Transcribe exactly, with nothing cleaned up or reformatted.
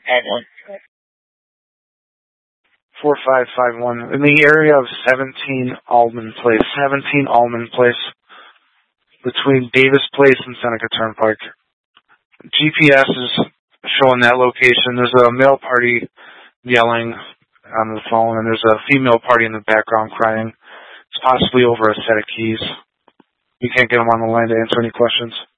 four five five one. In the area of seventeen Almond Place. seventeen Almond Place. Between Davis Place and Seneca Turnpike. G P S is showing that location. There's a male party yelling on the phone, and there's a female party in the background crying. It's possibly over a set of keys. You can't get them on the line to answer any questions.